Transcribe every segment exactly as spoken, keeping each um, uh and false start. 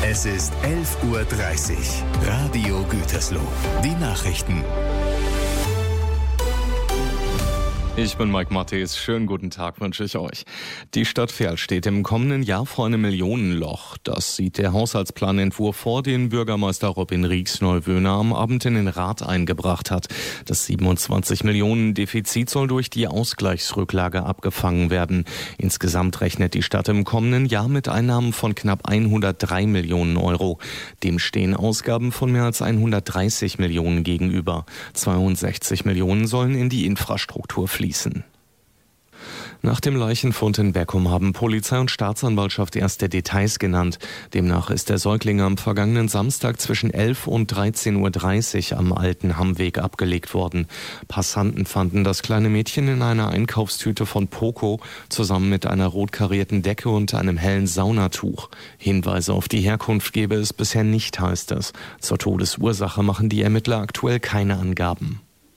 Es ist elf Uhr dreißig. Radio Gütersloh. Die Nachrichten. Ich bin Mike Matthews. Schönen guten Tag wünsche ich euch. Die Stadt Verl steht im kommenden Jahr vor einem Millionenloch. Das sieht der Haushaltsplanentwurf vor, den Bürgermeister Robin Rieksneuwöhner am Abend in den Rat eingebracht hat. Das siebenundzwanzig Millionen Defizit soll durch die Ausgleichsrücklage abgefangen werden. Insgesamt rechnet die Stadt im kommenden Jahr mit Einnahmen von knapp hundertdrei Millionen Euro. Dem stehen Ausgaben von mehr als hundertdreißig Millionen gegenüber. zweiundsechzig Millionen sollen in die Infrastruktur fließen. Nach dem Leichenfund in Beckum haben Polizei und Staatsanwaltschaft erste Details genannt. Demnach ist der Säugling am vergangenen Samstag zwischen elf und dreizehn Uhr dreißig am Alten Hammweg abgelegt worden. Passanten fanden das kleine Mädchen in einer Einkaufstüte von Poco zusammen mit einer rot karierten Decke und einem hellen Saunatuch. Hinweise auf die Herkunft gebe es bisher nicht, heißt es. Zur Todesursache machen die Ermittler aktuell keine Angaben.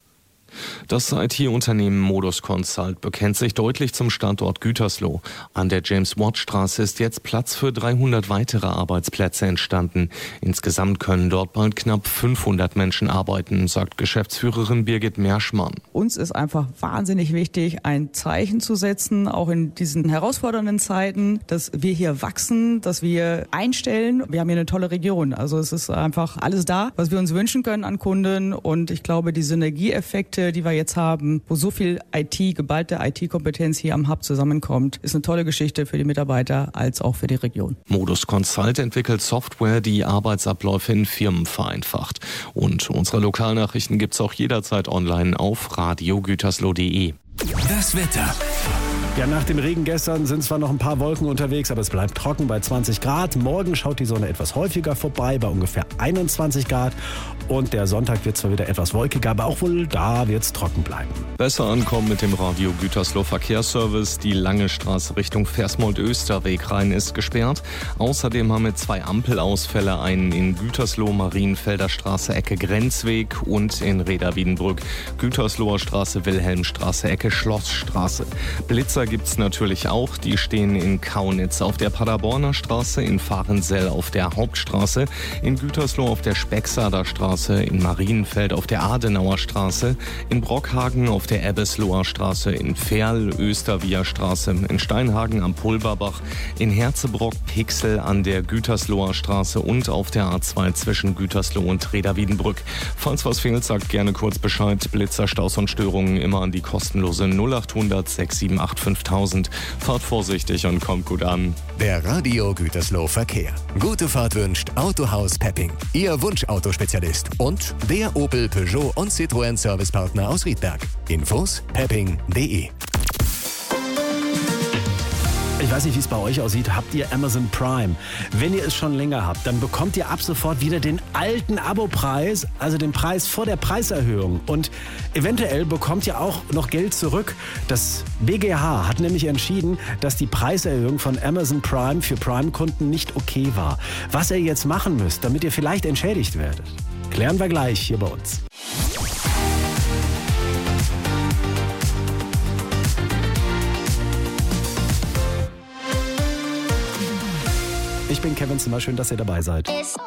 Das I T-Unternehmen Modus Consult bekennt sich deutlich zum Standort Gütersloh. An der James-Watt-Straße ist jetzt Platz für dreihundert weitere Arbeitsplätze entstanden. Insgesamt können dort bald knapp fünfhundert Menschen arbeiten, sagt Geschäftsführerin Birgit Merschmann. Uns ist einfach wahnsinnig wichtig, ein Zeichen zu setzen, auch in diesen herausfordernden Zeiten, dass wir hier wachsen, dass wir einstellen. Wir haben hier eine tolle Region. Also es ist einfach alles da, was wir uns wünschen können an Kunden. Und ich glaube, die Synergieeffekte, die wir jetzt haben, wo so viel I T, geballte I T-Kompetenz hier am Hub zusammenkommt, ist eine tolle Geschichte für die Mitarbeiter als auch für die Region. Modus Consult entwickelt Software, die Arbeitsabläufe in Firmen vereinfacht. Und unsere Lokalnachrichten gibt's auch jederzeit online auf radio gütersloh punkt de. Das Wetter. Ja, nach dem Regen gestern sind zwar noch ein paar Wolken unterwegs, aber es bleibt trocken bei zwanzig Grad. Morgen schaut die Sonne etwas häufiger vorbei bei ungefähr einundzwanzig Grad. Und der Sonntag wird zwar wieder etwas wolkiger, aber auch wohl da wird es trocken bleiben. Besser ankommen mit dem Radio Gütersloh Verkehrsservice. Die lange Straße Richtung Versmold-Österweg rein ist gesperrt. Außerdem haben wir zwei Ampelausfälle, einen in Gütersloh, Marienfelder Straße, Ecke Grenzweg und in Reda-Wiedenbrück, Gütersloher Straße, Wilhelmstraße, Ecke Schlossstraße. Blitzer gibt's natürlich auch. Die stehen in Kaunitz auf der Paderborner Straße, in Fahrensell auf der Hauptstraße, in Gütersloh auf der Specksader Straße, in Marienfeld auf der Adenauer Straße, in Brockhagen auf der Ebbesloher Straße, in Verl, Östervia Straße, in Steinhagen am Pulverbach, in Herzebrock, Pixel an der Gütersloher Straße und auf der A zwei zwischen Gütersloh und Reda-Wiedenbrück. Falls was fehlt, sagt gerne kurz Bescheid. Blitzer, Staus und Störungen immer an die kostenlose null achthundert sechs sieben acht fünftausend. Fahrt vorsichtig und kommt gut an. Der Radio Gütersloh Verkehr. Gute Fahrt wünscht Autohaus Pepping. Ihr Wunschautospezialist. Und der Opel, Peugeot und Citroën Servicepartner aus Riedberg. Infos pepping punkt de. Ich weiß nicht, wie es bei euch aussieht. Habt ihr Amazon Prime? Wenn ihr es schon länger habt, dann bekommt ihr ab sofort wieder den alten Abopreis, also den Preis vor der Preiserhöhung. Und eventuell bekommt ihr auch noch Geld zurück. Das B G H hat nämlich entschieden, dass die Preiserhöhung von Amazon Prime für Prime-Kunden nicht okay war. Was ihr jetzt machen müsst, damit ihr vielleicht entschädigt werdet, klären wir gleich hier bei uns. Ich bin Kevin Zimmer, schön, dass ihr dabei seid.